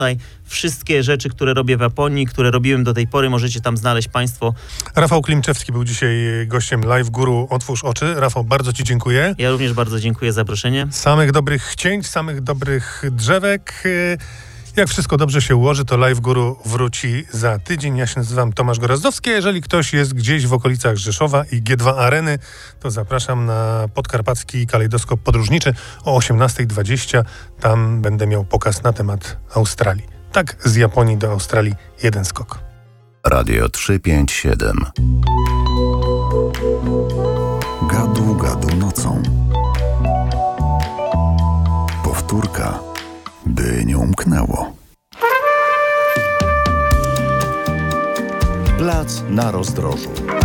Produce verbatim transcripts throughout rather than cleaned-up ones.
Tutaj wszystkie rzeczy, które robię w Japonii, które robiłem do tej pory, możecie tam znaleźć Państwo. Rafał Klimczewski był dzisiaj gościem Live Guru Otwórz Oczy. Rafał, bardzo Ci dziękuję. Ja również bardzo dziękuję za zaproszenie. Samych dobrych chcięć, samych dobrych drzewek. Jak wszystko dobrze się ułoży, to Live Guru wróci za tydzień. Ja się nazywam Tomasz Gorazdowski. Jeżeli ktoś jest gdzieś w okolicach Rzeszowa i G dwa Areny, to zapraszam na podkarpacki kalejdoskop podróżniczy o osiemnasta dwadzieścia. Tam będę miał pokaz na temat Australii. Tak, z Japonii do Australii jeden skok. Radio trzysta pięćdziesiąt siedem. Gadu, gadu nocą. Powtórka, by nie umknęło. Plac na rozdrożu.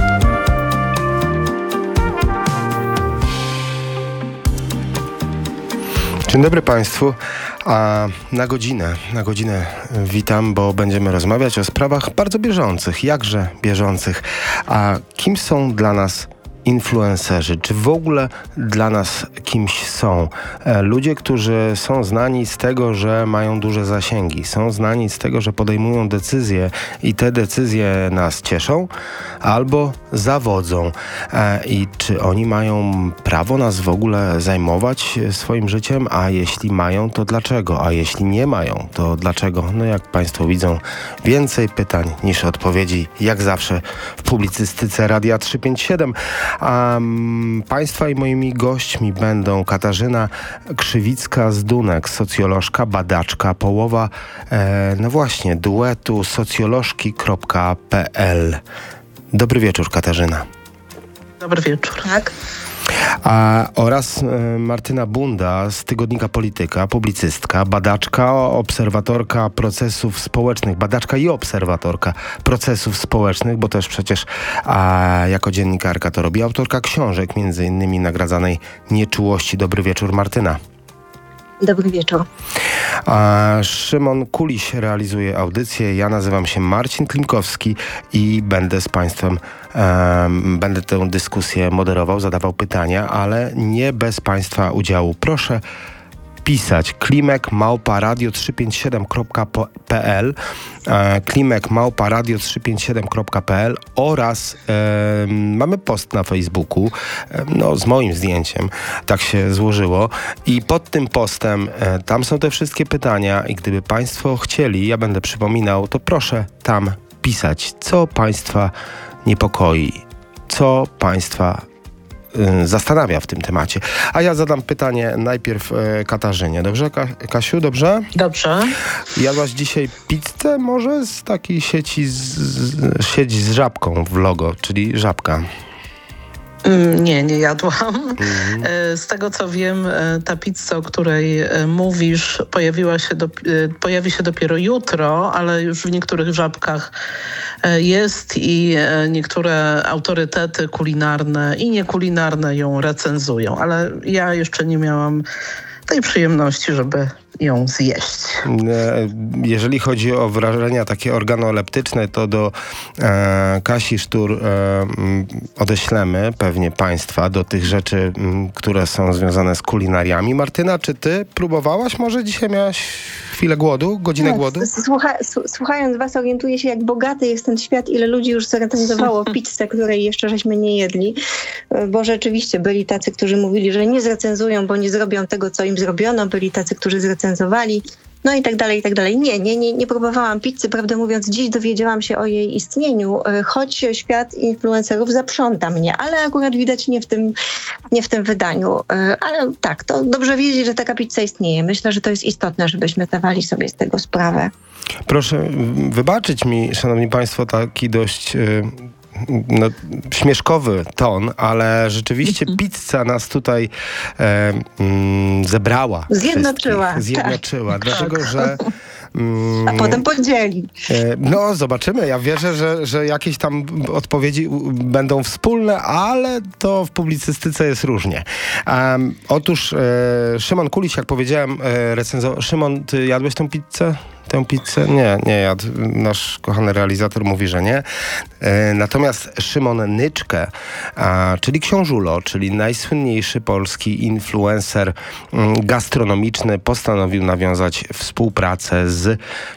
Dzień dobry Państwu. A na godzinę, na godzinę witam, bo będziemy rozmawiać o sprawach bardzo bieżących, jakże bieżących. A kim są dla nas influencerzy? Czy w ogóle dla nas kimś są? E, ludzie, którzy są znani z tego, że mają duże zasięgi. Są znani z tego, że podejmują decyzje i te decyzje nas cieszą albo zawodzą. E, I czy oni mają prawo nas w ogóle zajmować swoim życiem? A jeśli mają, to dlaczego? A jeśli nie mają, to dlaczego? No jak Państwo widzą, więcej pytań niż odpowiedzi, jak zawsze w publicystyce Radia trzysta pięćdziesiąt siedem. A um, Państwa i moimi gośćmi będą Katarzyna Krzywicka z Dunek, socjolożka, badaczka, połowa, e, no właśnie, duetu socjolożki kropka p l. Dobry wieczór, Katarzyna. Dobry wieczór. Tak. A, oraz e, Martyna Bunda z tygodnika Polityka, publicystka, badaczka, obserwatorka procesów społecznych, badaczka i obserwatorka procesów społecznych, bo też przecież a, jako dziennikarka to robi, autorka książek, między innymi nagradzanej Nieczułości. Dobry wieczór, Martyna. Dobry wieczór. A Szymon Kuliś realizuje audycję. Ja nazywam się Marcin Klimkowski i będę z Państwem, um, będę tę dyskusję moderował, zadawał pytania, ale nie bez Państwa udziału. Proszę pisać klimek małpa radio trzysta pięćdziesiąt siedem kropka p l, e, klimek małpa radio trzysta pięćdziesiąt siedem kropka p l oraz e, mamy post na Facebooku, e, no z moim zdjęciem, tak się złożyło i pod tym postem e, tam są te wszystkie pytania i gdyby Państwo chcieli, ja będę przypominał, to proszę tam pisać, co Państwa niepokoi, co Państwa zastanawia w tym temacie. A ja zadam pytanie najpierw e, Katarzynie. Dobrze, Ka- Kasiu? Dobrze? Dobrze. Jadłaś dzisiaj pizzę może z takiej sieci z, z, sieć z żabką w logo, czyli żabka. Nie, nie jadłam. Mhm. Z tego co wiem, ta pizza, o której mówisz, pojawiła się do, pojawi się dopiero jutro, ale już w niektórych żabkach jest i niektóre autorytety kulinarne i niekulinarne ją recenzują, ale ja jeszcze nie miałam tej przyjemności, żeby ją zjeść. Jeżeli chodzi o wrażenia takie organoleptyczne, to do e, Kasi Sztur e, odeślemy pewnie Państwa do tych rzeczy, m, które są związane z kulinariami. Martyna, czy Ty próbowałaś? Może dzisiaj miałaś chwilę głodu? Godzinę no, głodu? Słucha, słuchając Was, orientuję się, jak bogaty jest ten świat, ile ludzi już zrecenzowało pizzę, której jeszcze żeśmy nie jedli, bo rzeczywiście byli tacy, którzy mówili, że nie zrecenzują, bo nie zrobią tego, co im zrobiono, byli tacy, którzy zrecenzowali, no i tak dalej, i tak dalej. Nie, nie, nie, nie próbowałam pizzy, prawdę mówiąc, dziś dowiedziałam się o jej istnieniu, choć świat influencerów zaprząta mnie, ale akurat widać nie w tym, nie w tym wydaniu. Ale tak, to dobrze wiedzieć, że taka pizza istnieje. Myślę, że to jest istotne, żebyśmy zdawali sobie z tego sprawę. Proszę wybaczyć mi, szanowni państwo, taki dość... Yy... No, śmieszkowy ton, ale rzeczywiście pizza nas tutaj e, mm, zebrała. Zjednoczyła. Zjednoczyła. Tak. Dlatego, że Mm, A potem podzieli. E, no, zobaczymy. Ja wierzę, że, że jakieś tam odpowiedzi będą wspólne, ale to w publicystyce jest różnie. Um, otóż e, Szymon Kuliś, jak powiedziałem, e, recenzował. Szymon, ty jadłeś tą pizzę? tę pizzę? Nie, nie jadł. Nasz kochany realizator mówi, że nie. E, natomiast Szymon Nyczkę, a, czyli Książulo, czyli najsłynniejszy polski influencer mm, gastronomiczny, postanowił nawiązać współpracę z